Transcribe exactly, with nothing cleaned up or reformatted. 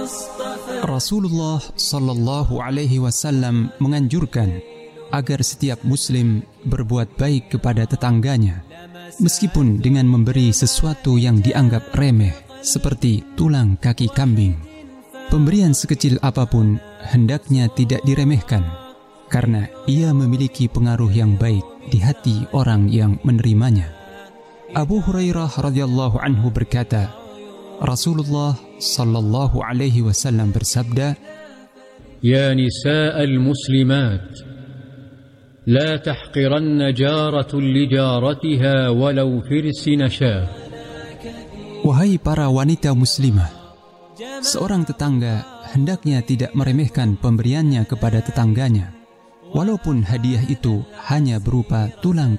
Rasulullah Sallallahu Alaihi Wasallam menganjurkan agar setiap muslim berbuat baik kepada tetangganya, meskipun dengan memberi sesuatu yang dianggap remeh, seperti tulang kaki kambing. Pemberian sekecil apapun hendaknya tidak diremehkan, karena ia memiliki pengaruh yang baik di hati orang yang menerimanya. Abu Hurairah radhiyallahu anhu berkata, Rasulullah sallallahu alaihi wasallam bersabda, Ya nisa'al muslimat, la tahqiranna jaratun li jaratiha walau firsi nasyah. Wahai para wanita muslimah, seorang tetangga hendaknya tidak meremehkan pemberiannya kepada tetangganya, walaupun hadiah itu hanya berupa tulang